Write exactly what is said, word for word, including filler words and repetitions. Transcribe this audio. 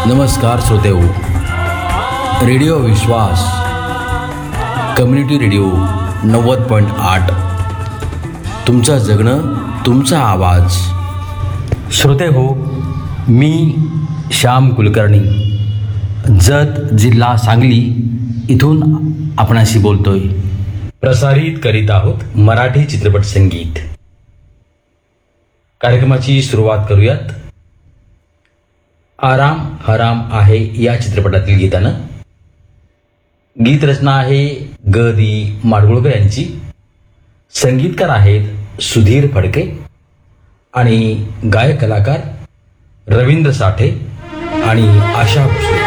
नमस्कार श्रोतेहो, रेडिओ विश्वास community radio नव्वद point आठ, तुमचं जगणं तुमचा आवाज. श्रोते हो, मी श्याम कुलकर्णी, जत जिल्हा सांगली इथून आपणाशी बोलतोय. प्रसारित करीत आहोत मराठी चित्रपट संगीत. कार्यक्रमाची सुरुवात करूयात आराम हराम आहे या चित्रपटातील गीतानं. गीत रचना आहे ग दी माडगुळकर यांची. संगीतकार आहेत सुधीर फडके आणि गायक कलाकार रवींद्र साठे आणि आशा भोसले.